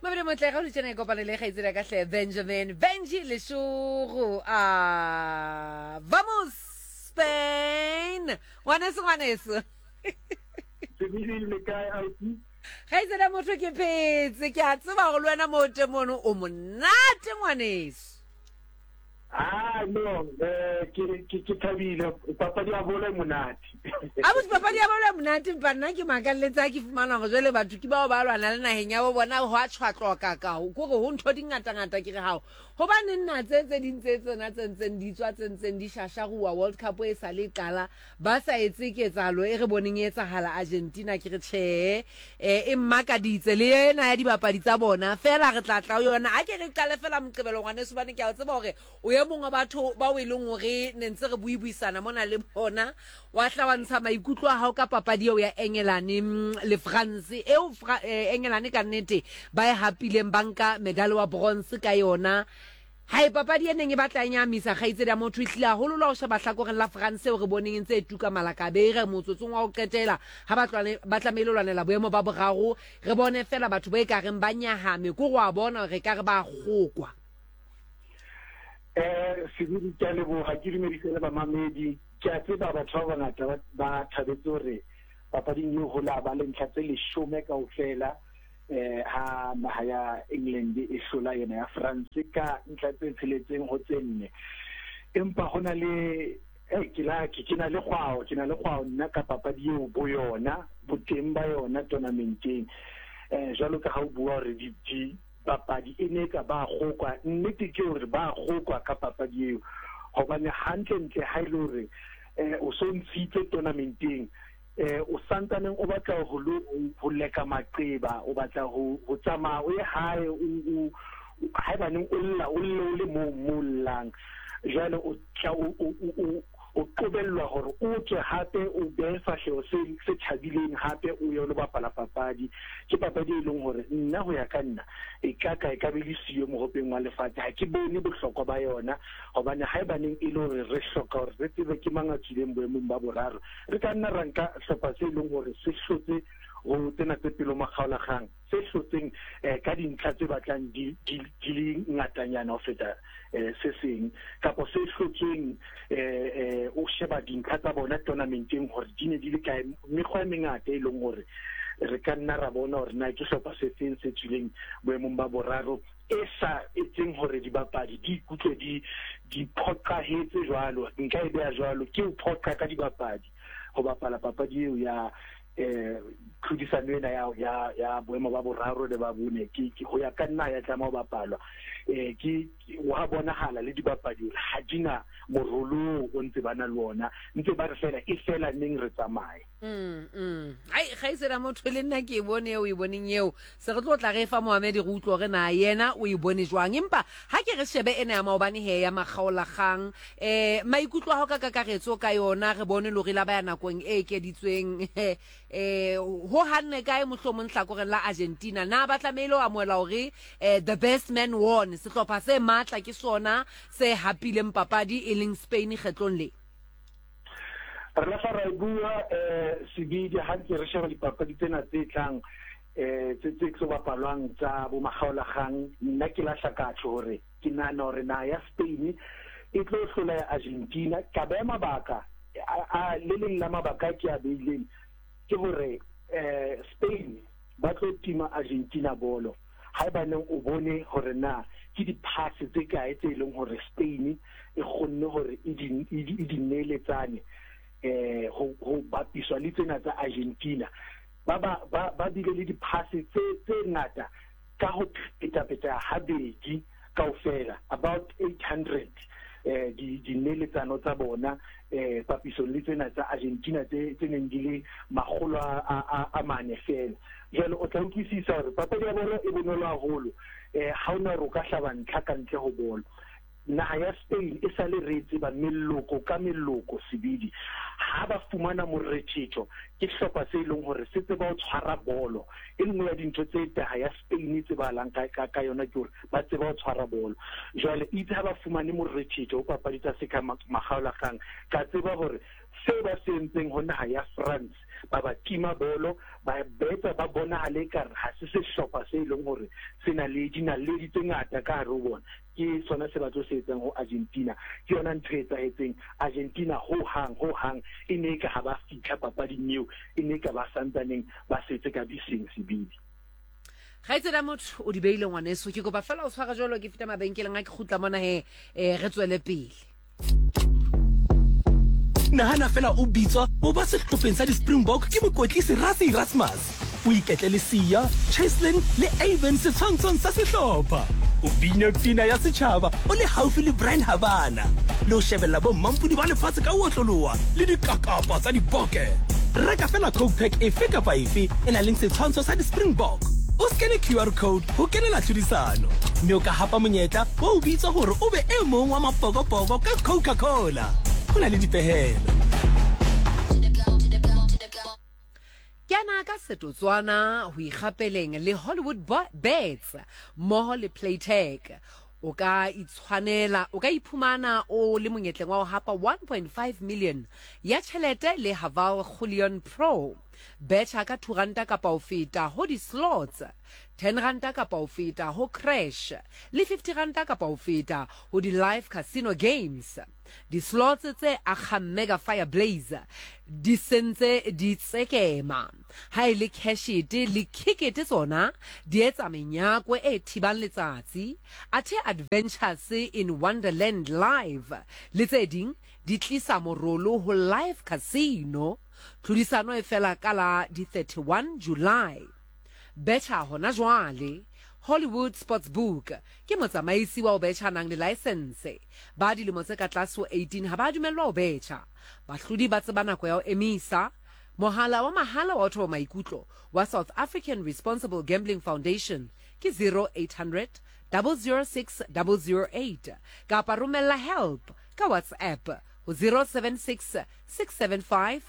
Mabele motle ga le tsena e kopane le gaitsela ka hle Benjamin Benji Leshuru vamos Spain ngwaneso Se bile le kae ausi gaitsela motho ke phetse ke a tseba go lwena mote mono o monate ngwaneso no ke thabile papadi ya bolo e monate Abut papadi ya bolo e monate mpa nna ke makalletsa ke fumana go jwale batho ke bao ba lwana le naheng ya bo bona ho a tshwatlwa kakao kore ho ntho di ngata ke re hao hobane nna tse dintse tsena tsentseng di tswa tsentseng di shasharuwa World Cup e sa le qala ba sa etse ketsalo e re boneng e etsahala Argentina ke re tjhe e mmakaditse le ena ya dibapadi tsa bona fela re tlatla o yona a ke re qale fela moqebelo ngwane se bane ke a tseba hore o ye mongwe batho ba o ileng hore ne ntse re buisana mona le bona wa hlawantsha maikutlo a hao ka papadi eo ya England le France eo England ka nnete ba e hapileng banka medal wa bronze ka yona hai papadi ene e batla nyamisa gaitse da motho itlila holo la o sheba hlakoreng la France o re boneng ntse tuka malaka be re motsotsong wa o qetela ha ba tlamehile lwanela boemo ba boraro re bone fela batho ba e ka reng ba nyahame go wa bona re ka re ba gokwa se di tla le bo ha ke dumedisela ba mamedi ke a tseba batho ba bangata ba thabetse hore papading eo ho la ba le ntlha tse 10 kaofela ha naha ya England e hlola yena ya France ka ntlha tse tsheletseng ho tsenne empa hona le ke na le kgwao nna ka papadi eo bo yona boteng ba yona tournamenteng jwalo ka ha o bua hore di papadi ene ka ba gokwa nnete ke hore ba gokwa ka papadi eo hobane hantle ha ile hore o so ntshitse tournamenteng o santaneng o batla ho leka maqeba o batla ho tsamaya o ye hae o haebaneng o le mo llang jalo o tla o qobellwa hore o tswe hape o be fahleho se thabileng hape o yo le bapala papadi ke papadi e leng hore nna ho ya ka nna e ka be le siyo mohopeng wa lefatshe ha ke bone bohlokwa ba yona hobane haebaneng e le hore re hloka hore re tsebe ke mangatswileng boemong ba boraro re ka nna ranka sepa se leng hore se hlotse go tsena tse pelo makgaolagang se hlotseng ka dintlha tse batlang di le ngatanyana ho feta se seng kapo se hlotseng o sheba dintlha tsa bona tournamenteng hore di ne di le kae mekgwa e mengata e leng hore re ka nna ra bona hore na ke hlopa se feng se tswileng boemong ba boraro e sa etseng hore dibapadi di ikutlwe di phoqahetse jwalo nka e beha jwalo ke o phoqa ka dibapadi go bapala papadi eo ya tlhodisano ena ya boemo ba boraro le ba bone ke go ya ka nna ya tlama ho bapalwa ke wa bonahala le dibapadi ha dina morolo o ntse bana le ona ntse ba re fela neng re tsamaye ai gaisela motho le nna ke bone o e boneng eo se re tlo tla re fa Mohammed re utlo re na yena o e bone jwang empa ha ke re shebe ena ya maobane he ya makgaolagang maikutlo a ho ka kakaretso ka yona re bone lo rila ba ya nakong e keditsweng ho hanne kae mohlomong hlakoreng la Argentina na ba tlamehile o amoela hore the best man won sehlopha se matla ke sona se hapileng papadi e leng Spain kgetlong le re la fara bua sebidi ha ke re sheba dipapadi tsena tse tlang tse tso bapalwang tsa bo makgaolagang nna ke la hlakatlo hore ke nana hore na ya Spain e tlo hlola ya Argentina ka ba mabaka a le leng la mabaka ke a beileng ke hore Spain ba tlo tima Argentina bolo haebaneng o bone hore na ke di pass tse kae tse leng hore Spain e kgonne hore e di neletsane ho bapiswa le tsena tsa Argentina ba bile le di pass tse ngata ka ho peta habedi kaofela about 800 di neletsano tsa bona papiso le tsena tsa Argentina tse neng di le magolo a mane fela jalo o tla utlwisisa hore papadi ya bona e bonolo haholo ha ona ro ka hlaba ntlha ka ntle ho bolo naha ya Spain e sa le retse ba melloko ka melloko sebidi ha ba fumana morethetho ke hlopa se ileng hore se tseba ho tshwara bolo e nngwe ya dintho tse taha ya Spain tse ba lang ka yona ke hore ba tseba ho tshwara bolo jwale itse ha ba fumane morethetho o papadi tsa se ka magaolagang ka tseba hore se ba sentseng ho naha ya France ba ba tima bolo ba betsa ba bona le ka ha se sehlopha se ileng hore sena le dinaledi tse ngata ka hare ho bona ke sona se batlo se etsang ho Argentina ke yona ntho e etsahetseng Argentina ho hang e ne ka ha ba fitla papading eo e ne ka ba santsaneng ba setse ka biseng sebidi ga itsela motho o di beile ngwaneso ke kopa fela o tshwara jolo ke feta mabenkeleng a ke khutla mona he re tswele pele nahana fela o bitswa o ba sehlopheng sa di-Springbok ke mokotlisi Rassie Erasmus o iketle le Sia Cheslin le Avon setshwantshong sa sehlopha o bina pina ya setjhaba o le haufi le Brian Habana le o shebella bo mampudi ba lefatshe ka otloloa le dikakapa tsa diboke reka fela Coke Pack efe kapa efe e nang le setshwantsho sa di-Springbok o skene QR code ho kenela tlhodisano mme o ka hapa monyetla wa o bitswa hore o be e mong wa mapokopoko ka Coca-Cola ho na le dipehelo Yana ka setotswana ho ikgapeleng le Hollywood Bets moho le Playtech o ka itshwanela o ka iphumana o le monyetleng wa ho hapa 1.5 million ya tjhelete le Haval Julian Pro betcha ka 2 ranta kapa o feta ho di slots 10 ranta kapa o feta ho crash le 50 ranta kapa o feta ho di live casino games di slots tse akga mega fire blaze di sentse di tsekema ha ile cash it le kick it tsona di etsa menyako e thibang letsatsi athe adventures in Wonderland live le tse ding di tlisa morolo ho live casino tlhodisano e fela ka la di 31 July betcha hona jwale Hollywood Sportsbook ke motsamaisi wa o betcha nang le license ba dilemo tse ka tlase ho 18 ha ba dumellwa o betcha bahlodi ba tseba nako ya o emisa mohala wa mahala wa otho maikutlo wa South African Responsible Gambling Foundation ke 0800 006 008 kapa romella help ka WhatsApp ho 076 675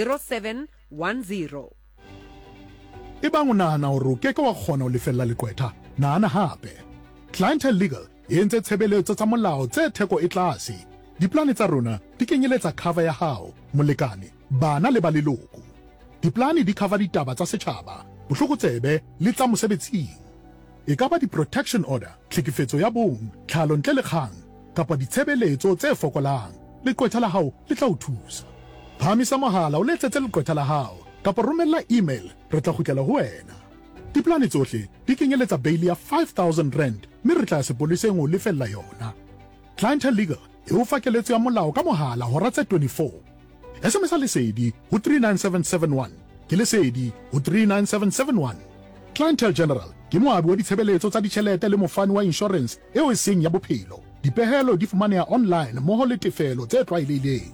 0710 Ebang o nahana hore o keke wa kgona ho lefella leqwetha nahana hape Clientele Legal e entse tshebeletso tsa molao tse theko e tlase diplane tsa rona di kenyeletsa cover ya hao molekane bana le ba leloko diplane di cover ditaba tsa setjhaba bohlokotsebe le tsa mosebetsing e ka ba di-protection order tlhekefetso ya bong tlhalo ntle le kgang kapa ditshebeletso tse fokolang leqwetha la hao le tla o thusa phamisa mohala o letsetse leqwetha la hao kapa romella email re tla kgutlela ho wena diplane tsohle di kenyeletsa bail ya 5,000 rand mme re tla sepoleseng ho lefella yona Clientele Legal e o fa keletso ya molao ka mohala hora tse 24 SMS lesedi ho 39771 ke lesedi ho 39771 Clientele General ke moabi wa ditshebeletso tsa ditjhelete le mofani wa insurance eo e seng ya bophelo dipehelo di fumaneha online moho le tefelo tse tlwaelehileng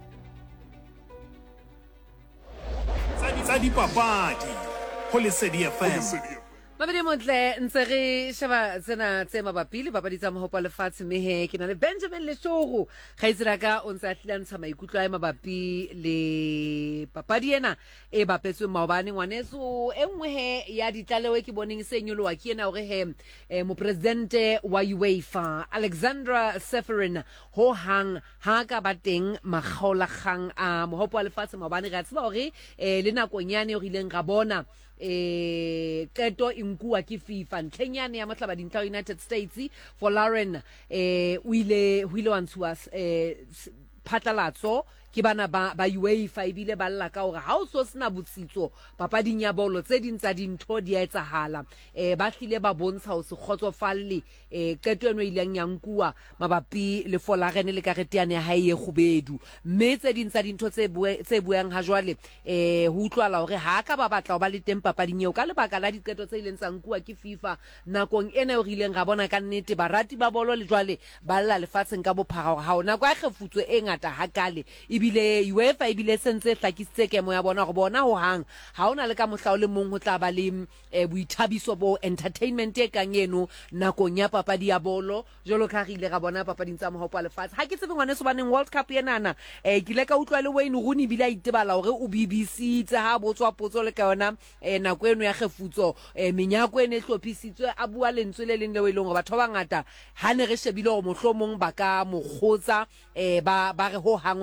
tsa dipapadi ho Lesedi FM Mabedi motle ntse re sheba tsena tse mabapi le papadi tsa mohopa lefatshe mme he ke na le Benjamin Leshogo ga itsela ka o ntse a tlilantsha maikutlo a mabapi le papadi ena e bapetswe maobane ngwaneso e nngwe he ya ditlalewe ke boneng se nyoloa ke ena hore he mo presidente wa UEFA Alexandra Seferin ho hang ha ka ba teng makgaolakgang a mohopa lefatshe maobane ga tseba hore le nakong yane o rileng ga bona qeto inkua ke FIFA ntlhenyane ya matlaba dintla United States for Lauren o ile wa ntshuwa phatlalatso ke bana ba UEFA ibile ba lla ka hore ha o so sena botsitso papading ya bolo tse ding tsa dintho di a etsahala ba hlile ba bontsha ho se khotsofalle qeto eno ile nyankua mabapi le Folaren le karete ya hae e khubedu mme tse ding tsa dintho tse buang ha jwale ho utlwala hore ha ka ba batla ho ba le teng papading eo ka lebaka la diqeto tse ileng tsa nkua ke FIFA nakong ena o rileng ga bona ka nnete barati ba bolo le jwale ba lla lefatsheng ka bophara hore ha ona kwa kgefutswe e ngata hakale ibile UEFA ibile sentse hlakisitse kemo ya bona go bona ho hang ha ona le ka mohla o le mong ho tla ba le boithabiso bo entertainment e kang eno nakong ya papadi ya bolo jolo ka rile ga bona papading tsa mohopa lefatshe ha ke tsebe ngwane so baneng World Cup yenana ke le ka utlwa le Wayne Rooney bila itebala hore o BBC tsa ha botswa potso le ka yona nako eno ya khefutso menyako ene hlophisitswe a bua lentswe le leng le we leng go batho ba ngata ha ne re shebile go mohlomong ba ka mogotsa ba re ho hangona sa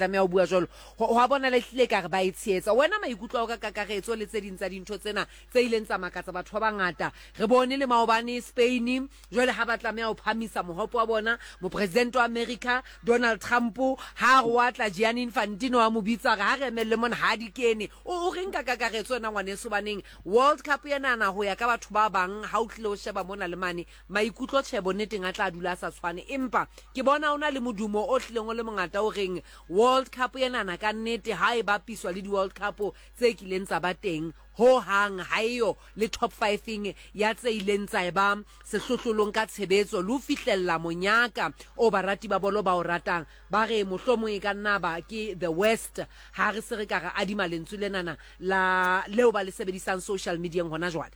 tlameha o bua jolo wa bona le hlile ka re ba itshetsa wena maikutlo ka kakaretso le tse ding tsa dintho tsena tse ileng tsa makatsa batho ba bangata re bone le maobane Spain jole ha ba tlameha o phamisa mohopo wa bona mo president wa America Donald Trump ha wa tla Gianni Infantino wa mobitsa ga re emelle mona ha di kene o reng ka kakaretso na ngwaneso baneng World Cup yana na ho ya ka batho ba bang ha o tlile o sheba mona le mane maikutlo tshebo nneteng a tla dula sa tshwane empa ke bona ona le modumo o tlileng o le mongata o reng World Cup yana na ka nnete ha e bapiswa le di World Cup tse kileng tsa ba teng ho hang hayo le top 5ing ya tse ileng tsa eba sehlohlolong ka tshebetso le ho fihlella monyaka o barati ba bolo ba o ratang ba re mohlomong e ka nna ba ke the West ha re se re ka ga adima lentswe lenana la leo ba le sebedisang social media hona jwale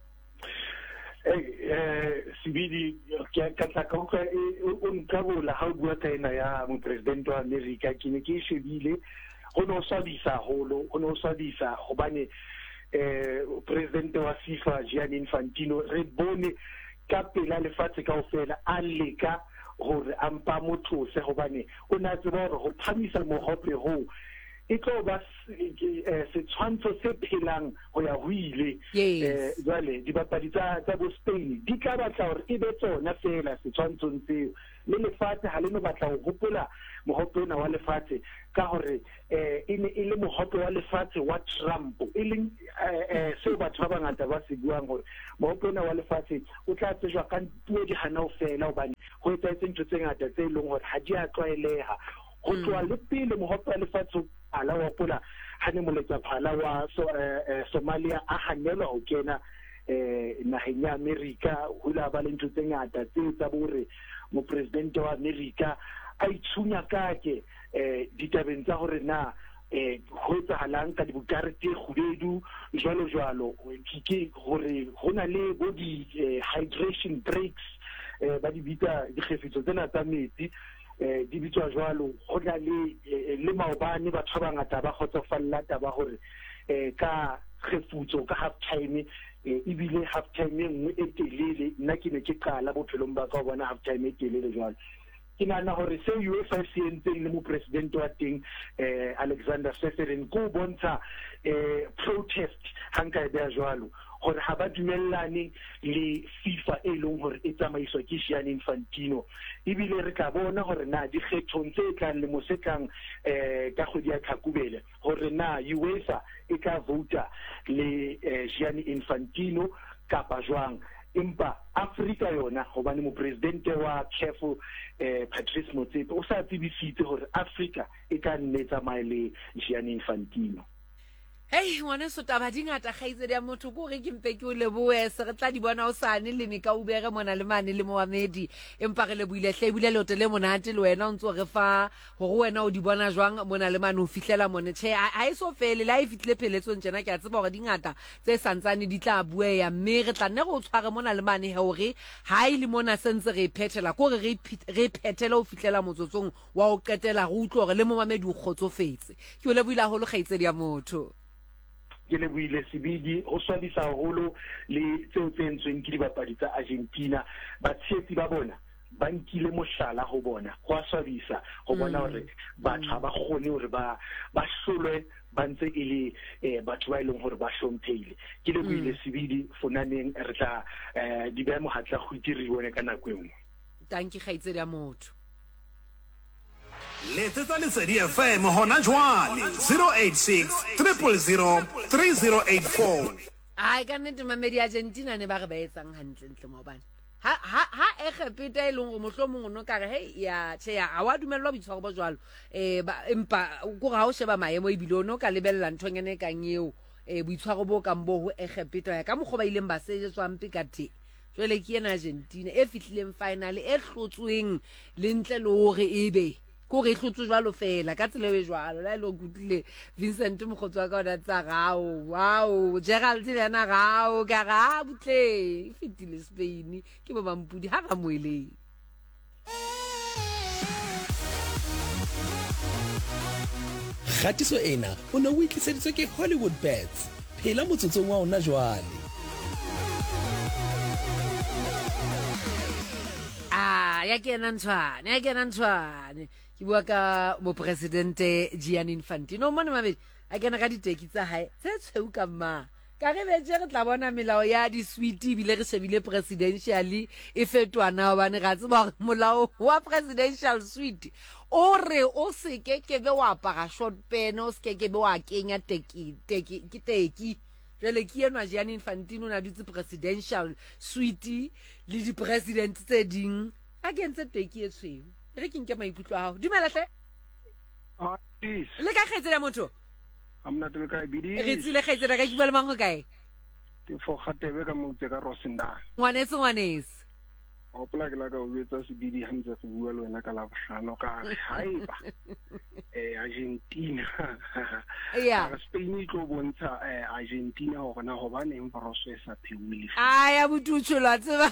Sibidi ka tla ka o nkabola ha o bua ka ena ya mo president wa America ke ne ke shebile ho no sadisa hobane president wa FIFA Gianni Infantino re bone ka pela lefatshe kaofela a leka hore ampa motlose hobane o na tseba hore ho phamisa mohope ho e tlo ba se tshwantsho se phelang ho ya ho ile jwale dibapadi tsa bo Spain di tla batla hore e be tsona fela se tshwantsho tseo le lefatshe ha le no batla ho hopola mohope ona wa lefatshe ka hore e ne e le mohope wa lefatshe wa Trump e leng seo batho ba bangata ba se buang hore mohope ona wa lefatshe o tla tsejwa ka puo di hana ho fela hobane ho etsahetse ntho tse ngata tse leng hore ha di a tlwaeleha go tloa le pele mohope wa lefatshe ala wa pola ha ne moletsa phala wa Somalia a hanelwa ho kena naheng ya America ho la ba le ntho tse ngata tse tsa bore mo president wa America a itsunya kake ditabeng tsa hore na ho etsahalang ka dibukarete khubedu jwalo ke hore hona le body hydration breaks ba di bita dikgefitso tsena tsa metsi di bitswa jwalo go tla le maobane batho ba ngata ba khotsofalla taba hore ka khefutso ka half time ibile half time nngwe e telele nna ke ne ke qala bophelong ba ka bona half time e telele jwalo ke nana hore se UEFA se entseng le mo president wa teng Alexander Seferin go bontsha protest hanka e ba jwalo hore ha ba dumellane le FIFA e leng hore e tsamaiswa ke Gianni Infantino ibile re ka bona hore na di kgethong tse tlang le mosekang ka kgwedi ya Tlhakubele hore na UEFA e ka vota le Gianni Infantino kapa jwang empa Africa yona hobane mo president wa CAF Patrice Motsepe o sa tsebisitse hore Africa e ka nnetsa maele Gianni Infantino. Hey ngwaneso taba di ngata kgaitsedi ya motho go re ke mpe ke o leboe se re tla di bona o sane le me ka ubere mona le mane le Mohamedi empa re le buile hle bule le hotele monate le wena o ntse re fa go wena o di bona jwang mona le mane o fihlela mone che a e so fele la e fitlile pheletsong tsena ke a tseba gore di ngata tse santsane di tla bua ya mme re tla nne go tshware mona le mane he hore ha ile mona sentse re phethela go re phethela o fihlela motsotsong wa o qetela go utlwa gore le Mohamedi o kgotsofetse ke o le buile holo kgaitsedi ya motho ke le buile Sibidi o swabisa holo le tseo tsentsweng ke dibapadi tsa Argentina ba tshetsi ba bona ba nkile mohlala ho bona go swabisa go bona hore batho ba gone hore ba hlolwe ba ntse ile batho ba ileng hore ba hlomphile ke le buile Sibidi fonaneng re tla di ba mo hatla go itiriwe ka nako engwe tanki kgaitsedi ya motho Letsetsa Lesedi FM hona jwale 086 000 3084 ai ka nnete Mamedi Argentina ne ba re ba etsang hantle ntle maobane ha e khepeta e leng go mohlomong no ka re hey ya che ya a wa dumellwa bitshwaro ba jwalo empa go ga o sheba maemo e bilono ka lebella nthongene ka nyeo boitshwaro bo ka mbo ho e khepeta ya ka mogho ba ileng ba sejetswa mpe ka the jwale ke ena Argentina e fitlileng final e hlotsweng le ntle le hore ebe go re hlotse jwalo fela ka tsela e jwalo la ile go gutlile Vincent Mokgotsi wa ka ona tsa gao wow Gerald lena gao ka ga butle fitile Spain ke ba mampudi ha ga moeleng Gatiso ena o ne o itliseditswe ke Hollywood Bets phela motsotsong wa ona jwale ya ke ena ntshwane ke bua ka mopresidente Gianni Infantino mone mabedi a kena ka diteki tsa hae tse tshweu ka mma ka re betse re tla bona melao ya di-sweet bile re shebile presidentially e fetwana hobane ra tseba gore molao wa presidential suite o re o se ke be wa apara short pen o se ke be wa kenya teki jale ke enwa Gianni Infantino na dutse presidential suite le di-president tse ding a kentse teki e tshweu re ke nke maikutlo a gago dumela hle le ka kgetsela motho amna tebe ka bidi re tsile kgetsela ka kibala mango kae ke fo khatebe ka motse ka Rosendal ngwanese o pla ke la ka o betsa se bidi hamtse se bua le wena ka la bohlano ka haiba Argentina ya Spain tlo bontsha Argentina ho rona ho bane emforoso e sa phewile aya bututsholo tseba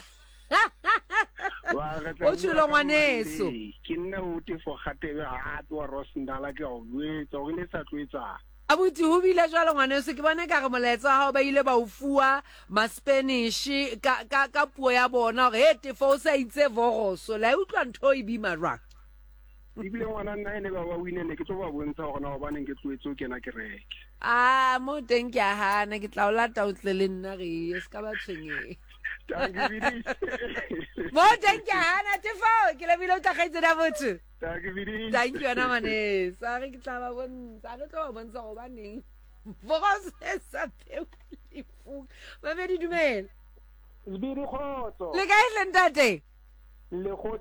o tsholo ngwaneso ke nna o te fo khatebe ha twa Rosendal ke o betsa o ne sa tloetsa abuti ho bile jwalo ngwaneso ke bone ka re molaetsa wa hao ba ile ba o fua ma Spanish ka puo ya bona gore he tefo o sa itse voroso la utlwa ntho e bima jwang ibile ngwana nna ene ba winene ke tlo ba bontsha gore na ba neng ke tloetse o kena kereke mo teng ke a hana ke tla o lata o tle le nna re se ka ba tshwenye mo teng ke a hana tefo ke lebile o tla gaitse da botho thank you ana mane sa re ke tla ba bontsha re tlo ba bontsha go baneng voroso e sa pheulifu ba be di dumela Zbiri khotso le kae le ntate le